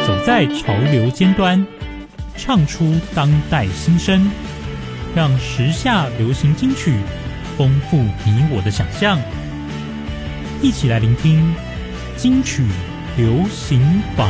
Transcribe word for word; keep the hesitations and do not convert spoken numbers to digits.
走在潮流尖端，唱出当代心声，让时下流行金曲丰富你我的想象。一起来聆听金曲流行榜。